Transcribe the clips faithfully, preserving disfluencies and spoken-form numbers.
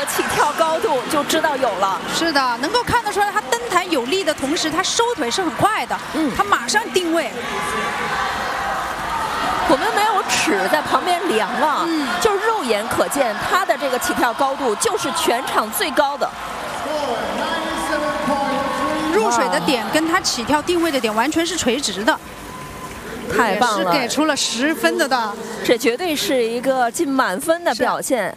和起跳高度就知道有了。 是的，能够看得出来，他登台有力的同时，他收腿是很快的。嗯，他马上定位。 我们没有尺在旁边量了，嗯，就是肉眼可见，他的这个起跳高度就是全场最高的。 入水的点跟他起跳定位的点完全是垂直的。 太棒了， 是给出了十分的的， 这绝对是一个近满分的表现。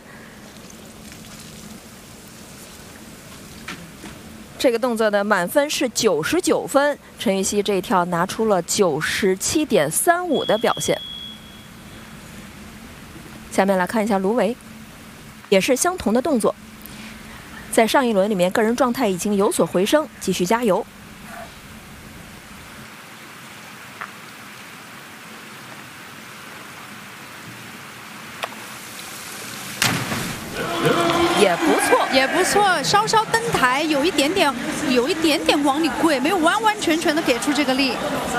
这个动作的满分是九十九分，陈芋汐这一跳拿出了九十七点三五的表现。下面来看一下卢维，也是相同的动作，在上一轮里面个人状态已经有所回升，继续加油。 也不错， 也不错，稍稍登台，有一点点，有一点点往里跪，没有完完全全的给出这个力。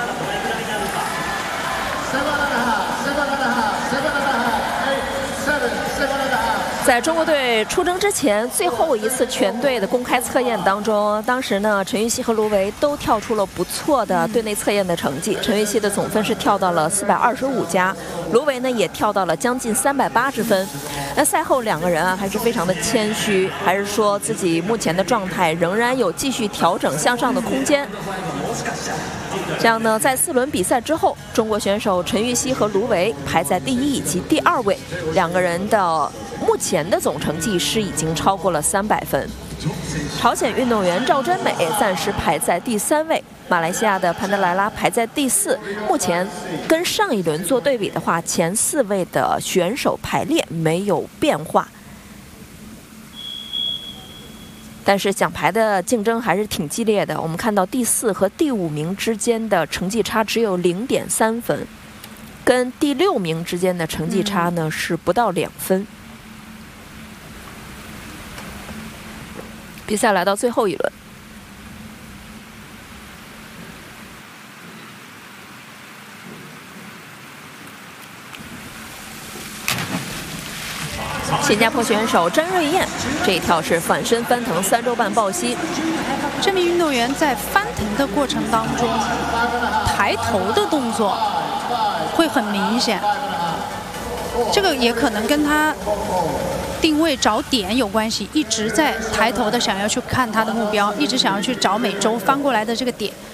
在中国队出征之前，最后一次全队的公开测验当中，当时呢，陈芋汐和卢维都跳出了不错的队内测验的成绩。陈芋汐的总分是跳到了四百二十五加，卢维呢也跳到了将近三百八十分。那赛后两个人啊，还是非常的谦虚，还是说自己目前的状态仍然有继续调整向上的空间。这样呢，在四轮比赛之后，中国选手陈芋汐和卢维排在第一以及第二位，两个人的目前的总成绩是已经超过了三百分。朝鲜运动员赵真美暂时排在第三位，马来西亚的潘德莱拉排在第四。目前跟上一轮做对比的话，前四位的选手排列没有变化。 但是奖牌的竞争还是挺激烈的。我们看到第四和第五名之间的成绩差只有零点三分，跟第六名之间的成绩差呢、嗯、是不到两分。比赛来到最后一轮，新加坡选手詹瑞燕这一跳是反身翻腾三周半抱膝。 这名运动员在翻腾的过程当中，抬头的动作会很明显，这个也可能跟他定位找点有关系，一直在抬头的想要去看他的目标，一直想要去找美洲翻过来的这个点。